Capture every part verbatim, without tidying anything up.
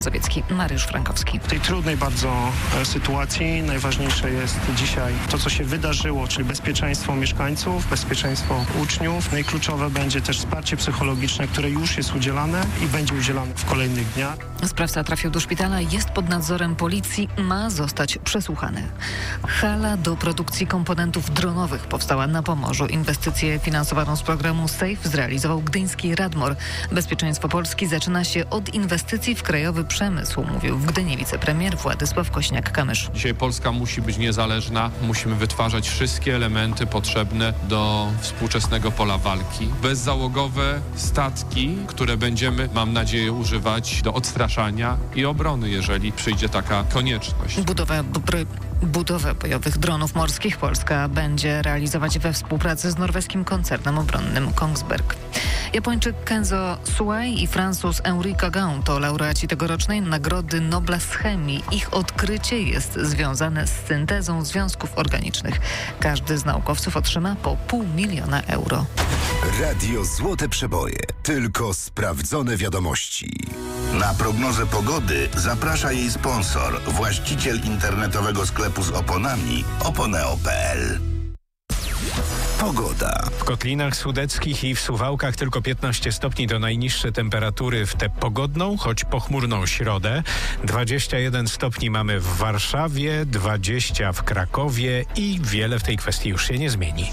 Sowiecki, Mariusz Frankowski. W tej trudnej bardzo sytuacji najważniejsze jest dzisiaj to, co się wydarzyło, czyli bezpieczeństwo mieszkańców, bezpieczeństwo uczniów. No i kluczowe będzie też wsparcie psychologiczne, które już jest udzielane i będzie udzielane w kolejnych dniach. Sprawca trafił do szpitala, jest pod nadzorem policji, ma zostać przesłuchany. Hala do produkcji komponentów dronowych powstała na Pomorzu. Inwestycję finansowaną z programu SAFE zrealizował gdyński Radmor. Bezpieczeństwo Polski zaczyna się od inwestycji w krajowy przemysł, mówił w Gdyni wicepremier Władysław Kośniak-Kamysz. Dzisiaj Polska musi być niezależna, musimy wytwarzać wszystkie elementy potrzebne do współczesnego pola walki. Bezzałogowe statki, które będziemy, mam nadzieję, używać do odstraszania i obrony, jeżeli przyjdzie taka konieczność. Budowa Budowę bojowych dronów morskich Polska będzie realizować we współpracy z norweskim koncernem obronnym Kongsberg. Japończyk Kenzo Suai i Francuz Henri Cagon to laureaci tegorocznej Nagrody Nobla z chemii. Ich odkrycie jest związane z syntezą związków organicznych. Każdy z naukowców otrzyma po pół miliona euro. Radio Złote Przeboje. Tylko sprawdzone wiadomości. Na prognozę pogody zaprasza jej sponsor, właściciel internetowego sklepu z oponami oponeo kropka pe el. Pogoda. W Kotlinach Sudeckich i w Suwałkach tylko piętnaście stopni to najniższe temperatury w tę pogodną, choć pochmurną środę. dwadzieścia jeden stopni mamy w Warszawie, dwadzieścia w Krakowie i wiele w tej kwestii już się nie zmieni.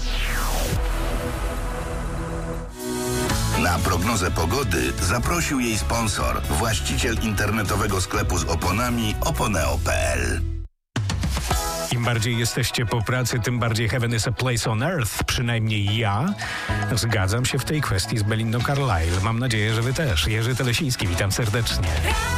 Na prognozę pogody zaprosił jej sponsor, właściciel internetowego sklepu z oponami oponeo kropka pe el. Im bardziej jesteście po pracy, tym bardziej heaven is a place on earth. Przynajmniej ja zgadzam się w tej kwestii z Belindą Carlisle. Mam nadzieję, że wy też. Jerzy Telesiński, witam serdecznie.